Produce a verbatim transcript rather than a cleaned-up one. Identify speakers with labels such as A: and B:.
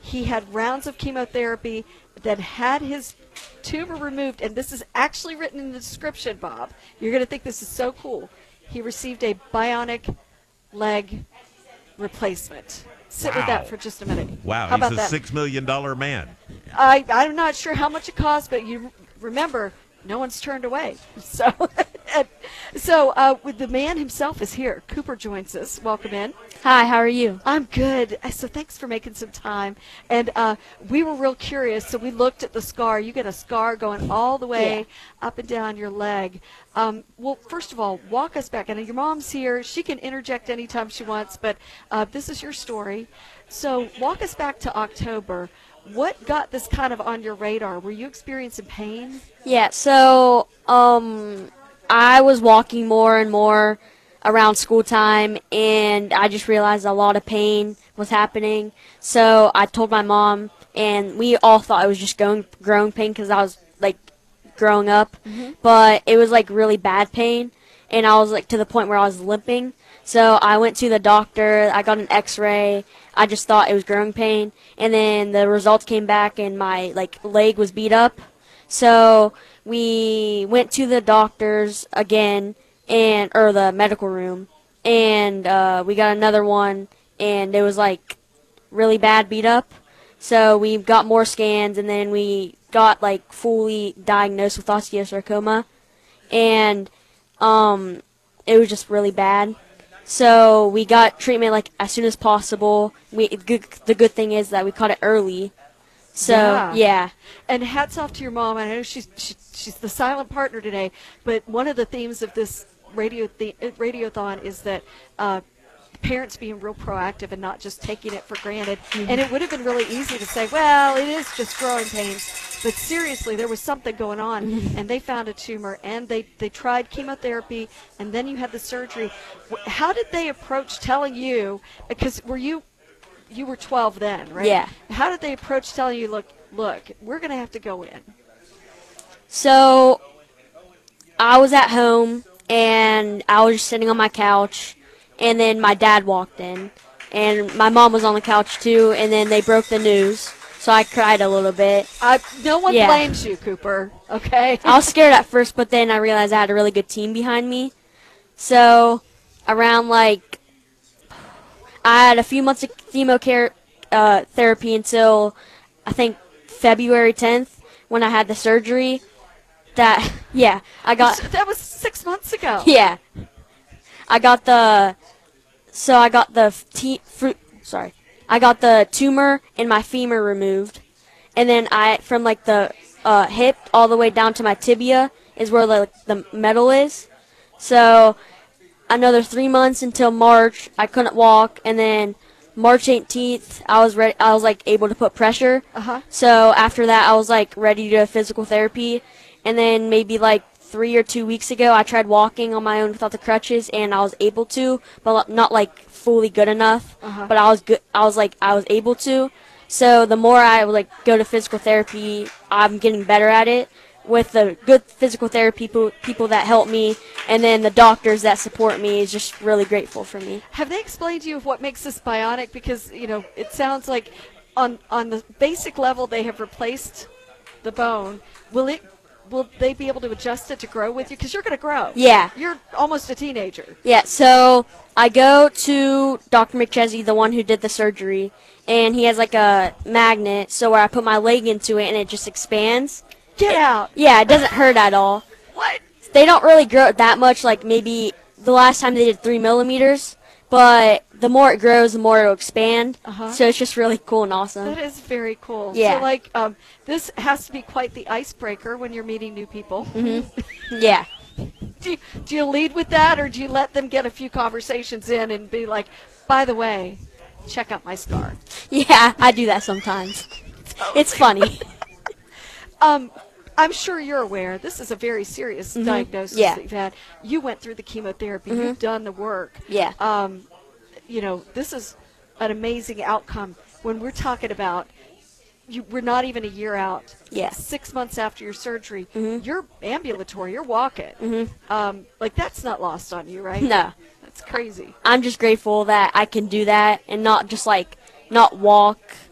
A: He had rounds of chemotherapy, then had his tumor removed, and this is actually written in the description, Bob. You're going to think this is so cool. He received a bionic leg replacement. Sit with
B: Wow.
A: that for just a minute.
B: Wow,
A: How
B: he's
A: about
B: a
A: that?
B: six million dollar man.
A: I, I'm not sure how much it costs, but you remember, no one's turned away. So, so uh, with the man himself is here. Cooper joins us. Welcome in.
C: Hi, how are you?
A: I'm good. So thanks for making some time. And uh, we were real curious, so we looked at the scar. You get a scar going all the way
C: Yeah.
A: up and down your leg. Um, well, first of all, walk us back. I know your mom's here. She can interject anytime she wants, but uh, this is your story. So walk us back to October. What got this kind of on your radar? Were you experiencing pain?
C: Yeah, so um I was walking more and more around school time, and I just realized a lot of pain was happening. So I told my mom, and we all thought it was just going, growing pain because I was like growing up,
A: Mm-hmm.
C: but it was like really bad pain, and I was like to the point where I was limping. So I went to the doctor. I got an X-ray. I just thought it was growing pain, and then the results came back, and my like leg was beat up. So we went to the doctors again, and or the medical room, and uh, we got another one, and it was like really bad beat up. So we got more scans, and then we got like fully diagnosed with osteosarcoma, and um, it was just really bad. So we got treatment like as soon as possible. We good, the good thing is that we caught it early. So
A: Yeah.
C: yeah.
A: And hats off to your mom. I know she's she, she's the silent partner today, but one of the themes of this radio the, radiothon is that uh, parents being real proactive and not just taking it for granted.
C: Mm-hmm.
A: And it would have been really easy to say, well, it is just growing pains. But seriously, there was something going on,
C: Mm-hmm.
A: and they found a tumor, and they, they tried chemotherapy, and then you had the surgery. Wh- How did they approach telling you, because were you you were twelve then, right?
C: Yeah.
A: How did they approach telling you, look, look, we're going to have to go in?
C: So I was at home, and I was just sitting on my couch, and then my dad walked in, and my mom was on the couch too, and then they broke the news. So I cried a little bit.
A: Uh, no one
C: Yeah.
A: blames you, Cooper, okay?
C: I was scared at first, but then I realized I had a really good team behind me. So around like I had a few months of chemotherapy uh, therapy until I think February tenth when I had the surgery. That yeah, I got
A: That was six months ago.
C: yeah, I got the so I got the t- fruit. Sorry, I got the tumor in my femur removed, and then I from like the uh, hip all the way down to my tibia is where the the metal is. So another three months until March. I couldn't walk, and then March eighteenth, I was ready. I was like able to put pressure.
A: Uh-huh.
C: So after that, I was like ready to do physical therapy, and then maybe like three or two weeks ago, I tried walking on my own without the crutches, and I was able to, but not like fully good enough.
A: Uh-huh.
C: But I was good. I was like I was able to. So the more I like go to physical therapy, I'm getting better at it. With the good physical therapy people, people that help me, and then the doctors that support me is just really grateful for me.
A: Have they explained to you what makes this bionic? Because, you know, it sounds like on on the basic level they have replaced the bone. Will it? Will they be able to adjust it to grow with you? Because you're going to grow.
C: Yeah.
A: You're almost a teenager.
C: Yeah, so I go to Doctor McChesney, the one who did the surgery, and he has like a magnet, so where I put my leg into it and it just expands.
A: Get out.
C: Yeah, it doesn't hurt at all.
A: What?
C: They don't really grow it that much, like maybe the last time they did three millimeters, but the more it grows, the more it'll expand.
A: Uh-huh.
C: So it's just really cool and awesome.
A: That is very cool.
C: Yeah.
A: So, like, um, this has to be quite the icebreaker when you're meeting new people.
C: Yeah.
A: do, you, do you lead with that, or do you let them get a few conversations in and be like, by the way, check out my scar?
C: Yeah, I do that sometimes. It's funny.
A: Um, I'm sure you're aware this is a very serious diagnosis
C: Yeah.
A: that you've had. You went through the chemotherapy. You've done the work.
C: Yeah.
A: Um, you know, this is an amazing outcome. When we're talking about, you, we're not even a year out.
C: Yeah.
A: Six months after your surgery, you're ambulatory. You're walking. Um, like, that's not lost on you, right?
C: No.
A: That's crazy.
C: I'm just grateful that I can do that and not just like not walk